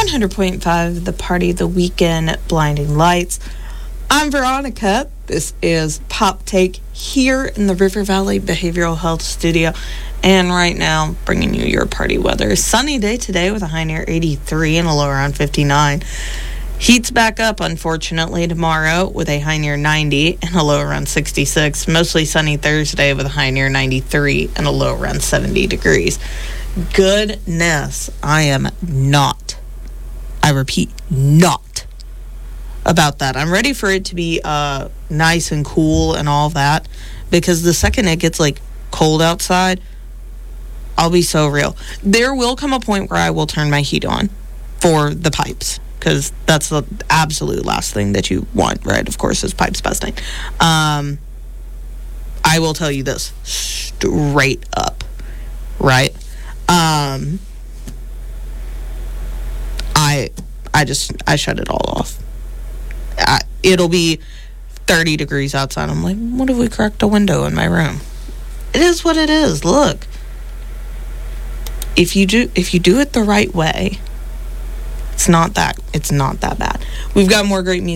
100.5 The Party, The Weekend, Blinding Lights. I'm Veronica. This is Pop Take here in the River Valley Behavioral Health Studio. And right now, bringing you your party weather. Sunny day today with a high near 83 and a low around 59. Heats back up, unfortunately, tomorrow with a high near 90 and a low around 66. Mostly sunny Thursday with a high near 93 and a low around 70 degrees. Goodness, I am not, I repeat, not about that. I'm ready for it to be nice and cool and all that, because the second it gets like cold outside, I'll be so real. There will come a point where I will turn my heat on for the pipes, because that's the absolute last thing that you want, right? Of course, is pipes busting. I will tell you this straight up, right? I shut it all off. It'll be 30 degrees outside. I'm like, what if we cracked a window in my room? It is what it is. Look, if you do it the right way, it's not that bad. We've got more great music